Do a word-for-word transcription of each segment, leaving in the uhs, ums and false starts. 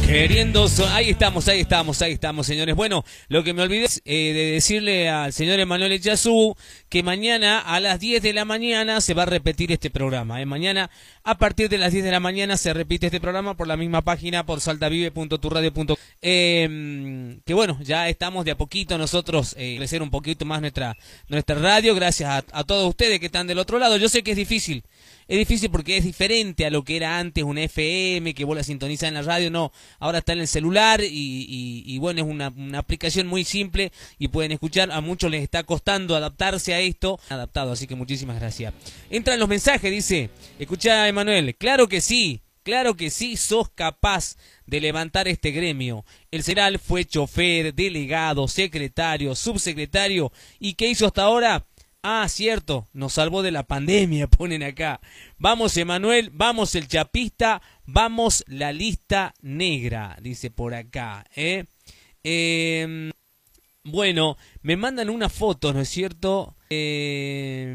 Queriendo, so ahí estamos, ahí estamos, ahí estamos, señores. Bueno, lo que me olvidé es eh, de decirle al señor Emanuel Echazú que mañana a las diez de la mañana se va a repetir este programa. ¿eh? Mañana a partir de las diez de la mañana se repite este programa por la misma página, por saltavive punto tu radio punto com. Eh, que bueno, ya estamos de a poquito nosotros eh, crecer un poquito más nuestra, nuestra radio, gracias a, a todos ustedes que están del otro lado. Yo sé que es difícil. Es difícil porque es diferente a lo que era antes un F M, que vos la sintonizás en la radio, no, ahora está en el celular y, y, y bueno, es una, una aplicación muy simple y pueden escuchar, a muchos les está costando adaptarse a esto, adaptado, así que muchísimas gracias. Entran los mensajes, dice, escucha Emanuel, claro que sí, claro que sí, sos capaz de levantar este gremio. El Ceral fue chofer, delegado, secretario, subsecretario, ¿y qué hizo hasta ahora? Ah, cierto, nos salvó de la pandemia, ponen acá. Vamos, Emanuel, vamos el chapista, vamos la lista negra, dice por acá. ¿eh? Eh, bueno, me mandan una foto, ¿no es cierto? Eh,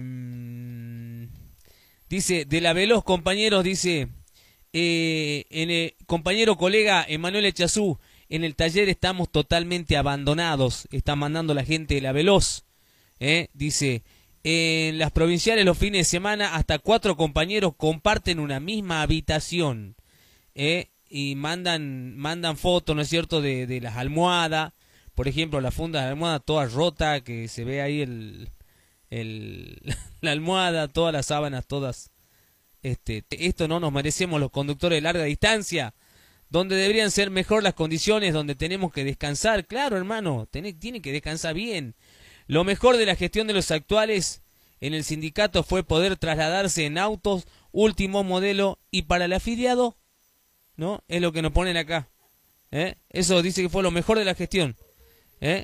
dice, de la Veloz, compañeros, dice, eh, en el, compañero colega Emanuel Echazú, en el taller estamos totalmente abandonados, está mandando la gente de la Veloz. ¿eh? Dice... En las provinciales los fines de semana hasta cuatro compañeros comparten una misma habitación ¿eh? y mandan mandan fotos, ¿no es cierto?, de, de las almohadas, por ejemplo, la funda de almohada toda rota, que se ve ahí el, el la almohada, todas las sábanas, todas. Este, esto no nos merecemos los conductores de larga distancia, donde deberían ser mejor las condiciones, donde tenemos que descansar. Claro, hermano, tiene, tiene que descansar bien. Lo mejor de la gestión de los actuales en el sindicato fue poder trasladarse en autos último modelo y para el afiliado, ¿no? Es lo que nos ponen acá. ¿eh? Eso dice que fue lo mejor de la gestión. ¿eh?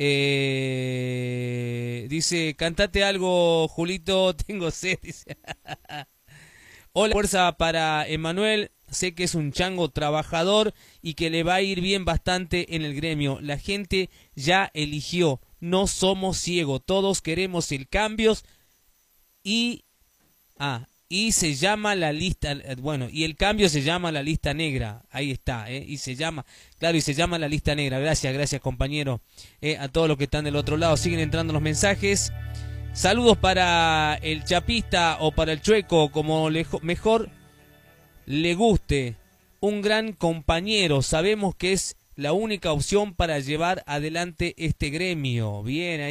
Eh, dice, cantate algo, Julito, tengo sed. Dice. Hola, fuerza para Emanuel. Sé que es un chango trabajador y que le va a ir bien bastante en el gremio. La gente ya eligió. No somos ciegos, todos queremos el cambio y ah, y se llama la lista, bueno, y el cambio se llama la lista negra, ahí está, ¿eh? y se llama, claro, y se llama la lista negra. Gracias, gracias compañero, eh, a todos los que están del otro lado, siguen entrando los mensajes. Saludos para el chapista o para el chueco, como le, mejor le guste, un gran compañero, sabemos que es la única opción para llevar adelante este gremio. Bien, ahí.